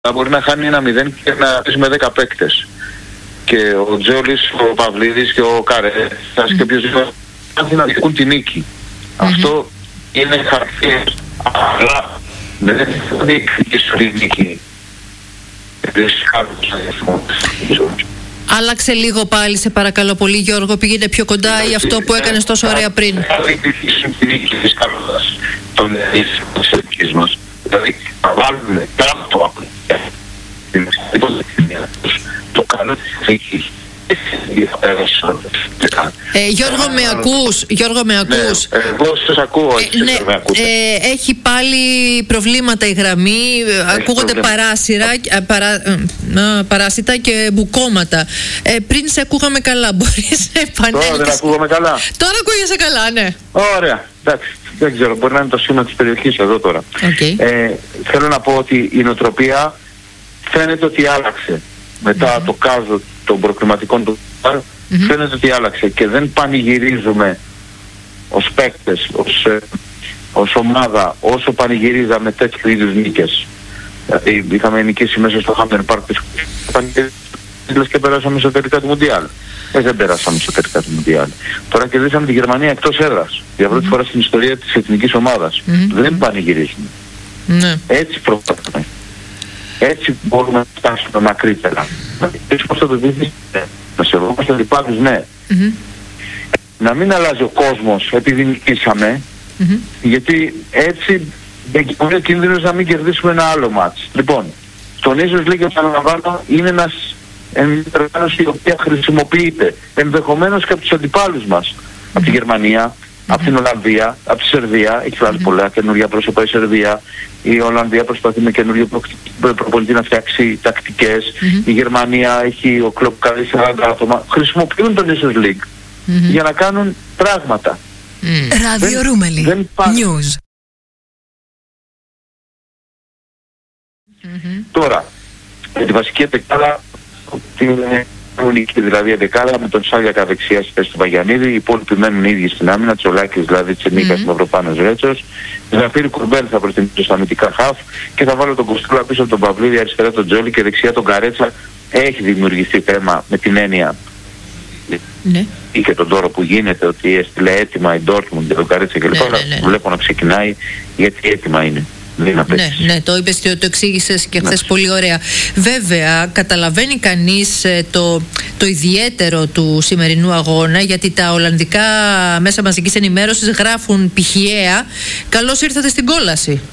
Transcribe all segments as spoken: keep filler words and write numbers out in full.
μπορεί να χάνει ένα μηδέν και να πέσει με δέκα παίκτες. Και ο Τζόλης, ο Παυλίδης και ο Καρέτσας και ποιος είναι να δικούν τη νίκη. Mm-hmm. Αυτό είναι χαρτί, αλλά δεν θα διεκδικήσω τη νίκη. Άλλαξε λίγο πάλι, σε παρακαλώ πολύ, Γιώργο, πήγαινε πιο κοντά ή αυτό που έκανες τόσο ωραία πριν. Θα διεκδικήσουν τη νίκη της Καρόδας των εθνικής μας. Δηλαδή, να βάλουν κάτω από το καλό εκεί. Ε, Γιώργο, με ακούς? Γιώργο, με ακούς? Ναι, εγώ σας ακούω. Ε, ναι, ε, έχει πάλι προβλήματα η γραμμή, έχει ακούγονται παράσιρα, παρά, ε, παράσιτα και μπουκώματα. Ε, πριν σε ακούγαμε καλά, μπορείς να επανέλθεις? Τώρα δεν ακούγαμε καλά. Τώρα ακούγεσαι καλά, ναι. Ωραία, εντάξει, δεν ξέρω, μπορεί να είναι το σήμα της περιοχής εδώ τώρα. Okay. Ε, θέλω να πω ότι η νοοτροπία φαίνεται ότι άλλαξε. Μετά mm-hmm. το κάζο των προκριματικών του mm-hmm. φαίνεται ότι άλλαξε και δεν πανηγυρίζουμε ως παίκτες, ως, ε, ως ομάδα, όσο πανηγυρίζαμε τέτοιου είδους νίκες. Δηλαδή είχαμε νικήσει μέσα στο Χάμπτον Πάρκ και περάσαμε στο τελικά του Μουντιάλ. Ε, δεν περάσαμε στο τελικά του Μουντιάλ. Τώρα κερδίσαμε τη Γερμανία εκτός έδρας. Για πρώτη mm-hmm. φορά στην ιστορία της εθνικής ομάδας. Mm-hmm. Δεν πανηγυρίζουμε. Mm-hmm. Έτσι προχωράμε. Έτσι μπορούμε να φτάσουμε μακρύτερα. Έτσι πώς θα το δείχνεις, να σεβόμαστε αντιπάλους, ναι. Mm-hmm. Να μην αλλάζει ο κόσμος επειδή νικήσαμε, mm-hmm. γιατί έτσι είναι ο κίνδυνος να μην κερδίσουμε ένα άλλο μάτς. Λοιπόν, το Nations League, επαναλαμβάνω, είναι ένας οργάνωση η οποία χρησιμοποιείται ενδεχομένως και από τους αντιπάλους μας. Mm-hmm. Από τη Γερμανία, mm-hmm. από την Ολλανδία, από τη Σερβία, έχει βάλει mm-hmm. πολλά καινούργια πρόσωπα η Σερβία. Η Ολλανδία προσπαθεί με καινούργιο προ... προπονητή να φτιάξει τακτικές. Mm-hmm. Η Γερμανία έχει ο κλοπ καλή σαράντα άτομα. Χρησιμοποιούν τον Nations League mm-hmm. για να κάνουν πράγματα. Ράδιο Ρούμελι. Δεν πάνε. News. Mm-hmm. Τώρα, με τη βασική δεκάδα, την unique, δηλαδή δεκάδα με τον Σάλιακα δεξιά στη θέση του Βαγιανίδη, οι υπόλοιποι μένουν οι ίδιοι στην άμυνα, Τσολάκης δηλαδή, Τσενίκας, mm-hmm. Μαυροπάνος, Ρέτσος. Ζαφίρη Κουρμπέλ θα προτιμήσω στα αμυντικά χαφ και θα βάλω τον Κοστούλα πίσω από τον Παυλίδη, αριστερά τον Τζόλι και δεξιά τον Καρέτσα. Έχει δημιουργηθεί θέμα με την έννοια ναι. ή και τον τόρο που γίνεται ότι έστειλε έτοιμα η Ντόρτμουντ και τον Καρέτσα κλπ. Ναι, ναι, ναι. Βλέπω να ξεκινάει γιατί έτοιμα είναι. Ναι, ναι, το είπες και το εξήγησες και χθες πολύ ωραία. Βέβαια, καταλαβαίνει κανείς το, το ιδιαίτερο του σημερινού αγώνα, γιατί τα ολλανδικά μέσα μαζικής ενημέρωσης γράφουν πηχιαία «Καλώς ήρθατε στην κόλαση».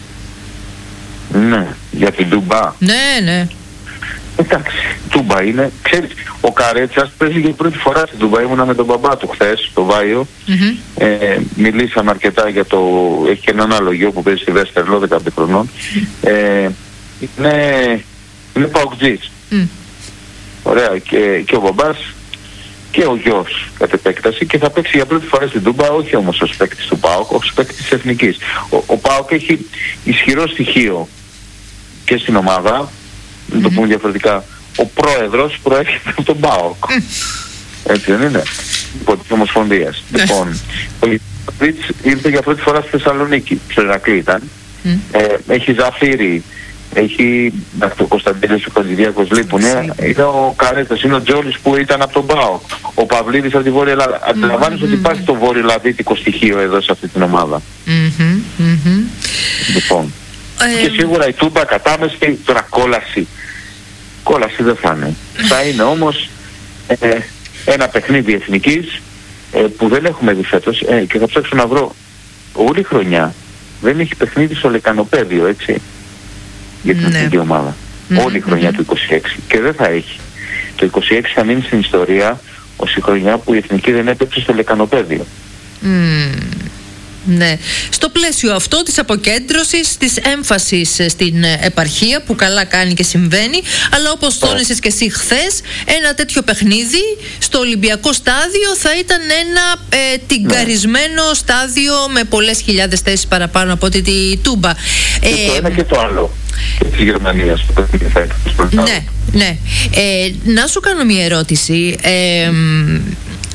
Ναι, για την Τούμπα. Ναι, ναι. Εντάξει, Τούμπα είναι. Ξέρεις, ο Καρέτσας παίζει για πρώτη φορά στην Τούμπα. Ήμουνα με τον μπαμπά του χθες, το Βάιο. Mm-hmm. Ε, μιλήσαμε αρκετά για το... Έχει και έναν άλλο γιο που παίζει στη Βέστερλο, δεκαπέντε χρονών. Ε, είναι... είναι παοκτζής. Mm. Ωραία. Και, και ο μπαμπάς και ο γιος κατ' επέκταση και θα παίξει για πρώτη φορά στην Τούμπα, όχι όμως ως παίκτης του ΠΑΟΚ, ως παίκτης της Εθνικής. Ο, ο ΠΑΟΚ έχει ισχυρό στοιχείο και στην ομάδα. Να mm-hmm. το πούμε διαφορετικά, ο πρόεδρος προέρχεται από τον ΠΑΟΚ. Mm. Έτσι δεν είναι? Από της Ομοσπονδίας. Mm. Λοιπόν, ο Ιωβίτς ήρθε για πρώτη φορά στη Θεσσαλονίκη, στο Ηρακλή ήταν. Mm. Ε, έχει Ζαφίρι, έχει ο Κωνσταντίνος ο Κοντιδιακός λείπουν. Είναι ο Καρέτας, είναι ο Τζόλης που ήταν από τον ΠΑΟΚ. Ο Παυλίδης από τη Βόρεια Ελλάδα. Mm-hmm. Αντιλαμβάνεσαι ότι υπάρχει το βορειοελλαδίτικο στοιχείο εδώ σε αυτή την ομάδα. Mm-hmm. Mm-hmm. Λοιπόν. Ε, και σίγουρα η Τούμπα κατάμεστη, τώρα κόλαση. Κόλαση δεν θα είναι. Θα είναι όμως ε, ένα παιχνίδι εθνικής ε, που δεν έχουμε δει φέτος ε, και θα ψάξω να βρω όλη χρονιά δεν έχει παιχνίδι στο λεκανοπέδιο, έτσι, για την εθνική ναι. ομάδα. Mm-hmm. Όλη η χρονιά mm-hmm. του είκοσι έξι και δεν θα έχει. Το είκοσι έξι θα μείνει στην ιστορία ως η χρονιά που η εθνική δεν έπαιξε στο λεκανοπέδιο. Mm. Ναι. Στο πλαίσιο αυτό της αποκέντρωσης, της έμφασης στην επαρχία που καλά κάνει και συμβαίνει, αλλά όπως τόνισες και εσύ χθες, ένα τέτοιο παιχνίδι στο Ολυμπιακό στάδιο θα ήταν ένα ε, τυγκαρισμένο ναι. στάδιο με πολλές χιλιάδες θέσεις παραπάνω από ότι τη Τούμπα. Και ε, το ένα και το άλλο. Και της Γερμανίας το παιχνίδι θα ήταν. Ναι, ναι. Ε, να σου κάνω μια ερώτηση. Ε,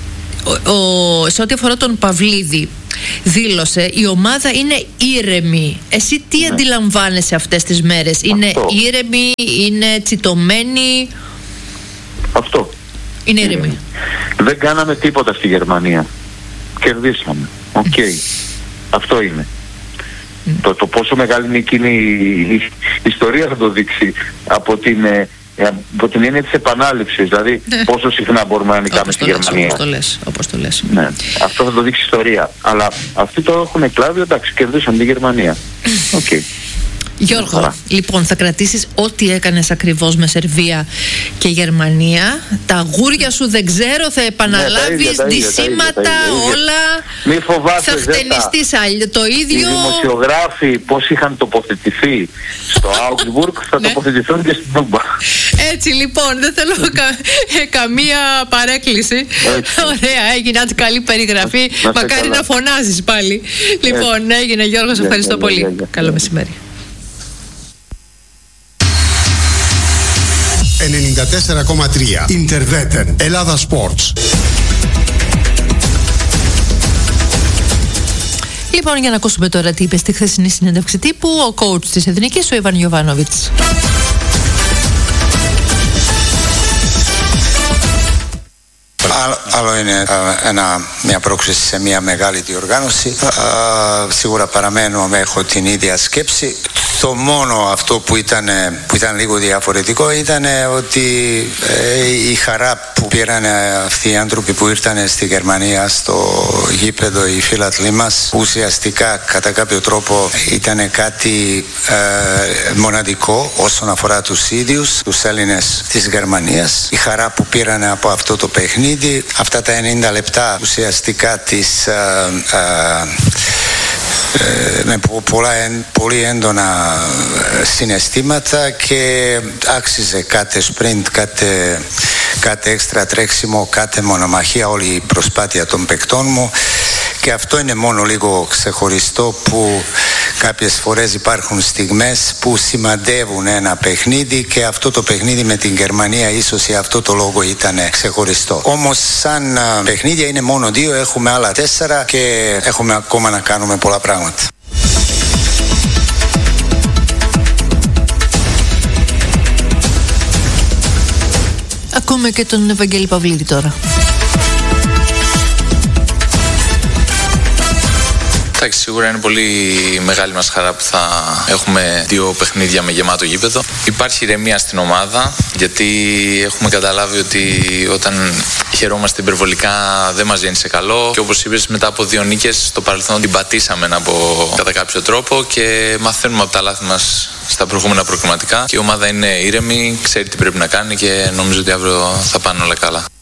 ο, ο, σε ό,τι αφορά τον Παυλίδη, δήλωσε η ομάδα είναι ήρεμη. Εσύ τι ναι. αντιλαμβάνεσαι αυτές τις μέρες? Αυτό. Είναι ήρεμη, είναι τσιτωμένη? Αυτό. Είναι ήρεμη. Δεν κάναμε τίποτα στη Γερμανία. Κερδίσαμε. Οκ. Okay. Αυτό είναι. Mm. Το, το πόσο μεγάλη είναι εκείνη η, η ιστορία θα το δείξει από την, ε, από την έννοια της επανάληψης. Δηλαδή mm. πόσο συχνά μπορούμε να νικάμε στη Γερμανία. Όπως το λες, όπως το λες. Ναι. Αυτό θα το δείξει η ιστορία. Αλλά αυτοί το έχουν κλάβει, εντάξει, κερδίσαν τη Γερμανία. Οκ. Okay. Γιώργο, Άρα. λοιπόν, θα κρατήσεις ό,τι έκανες ακριβώς με Σερβία και Γερμανία. Τα αγούρια σου δεν ξέρω, θα επαναλάβεις ντυσίματα, όλα. Μη φοβάσαι, θα χτενιστείς το ίδιο. Οι δημοσιογράφοι πώς είχαν τοποθετηθεί στο Augsburg θα ναι. τοποθετηθούν και στην Τούμπα. Έτσι λοιπόν, δεν θέλω κα, καμία παρέκκληση. Ωραία, έγινε έτσι καλή περιγραφή. Να Μακάρι καλά. να φωνάζεις πάλι. Λοιπόν, έγινε Γιώργο, σε ευχαριστώ πολύ. Καλό μεσημέρι. ενενήντα τέσσερα κόμμα τρία Interveten Ελλάδα Sports. Λοιπόν, για να ακούσουμε τώρα τι είπε στη χθεσινή συνέντευξη τύπου ο coach της Εθνικής, ο Ιβάν Γιοβάνοβιτς. Άλλο είναι ένα, μια πρόκληση σε μια μεγάλη διοργάνωση. Α, σίγουρα παραμένω, έχω την ίδια σκέψη. Το μόνο αυτό που ήταν, που ήταν λίγο διαφορετικό ήταν ότι ε, η χαρά που πήραν αυτοί οι άνθρωποι που ήρθαν στη Γερμανία στο γήπεδο, οι φίλαθλοι μας, ουσιαστικά κατά κάποιο τρόπο ήταν κάτι ε, μοναδικό όσον αφορά τους ίδιους, τους Έλληνες της Γερμανίας. Η χαρά που πήραν από αυτό το παιχνίδι, αυτά τα ενενήντα λεπτά ουσιαστικά της ε, ε, με πολλά, πολύ έντονα συναισθήματα και άξιζε κάθε σπριντ, κάθε, κάθε έξτρα τρέξιμο, κάθε μονομαχία, όλη η προσπάθεια των παικτών μου. Και αυτό είναι μόνο λίγο ξεχωριστό, που κάποιες φορές υπάρχουν στιγμές που σημαντεύουν ένα παιχνίδι και αυτό το παιχνίδι με την Γερμανία ίσως για αυτό το λόγο ήταν ξεχωριστό. Όμως σαν παιχνίδια είναι μόνο δύο, έχουμε άλλα τέσσερα και έχουμε ακόμα να κάνουμε πολλά πράγματα. Ακούμε και τον Ευαγγέλη Παυλίδη τώρα. Εντάξει, σίγουρα είναι πολύ μεγάλη μας χαρά που θα έχουμε δύο παιχνίδια με γεμάτο γήπεδο. Υπάρχει ηρεμία στην ομάδα, γιατί έχουμε καταλάβει ότι όταν χαιρόμαστε υπερβολικά δεν μας βγαίνει σε καλό. Και όπως είπες, μετά από δύο νίκες στο παρελθόν την πατήσαμε να πω, κατά κάποιο τρόπο, και μαθαίνουμε από τα λάθη μας στα προηγούμενα προκριματικά. Και η ομάδα είναι ήρεμη, ξέρει τι πρέπει να κάνει και νομίζω ότι αύριο θα πάνε όλα καλά.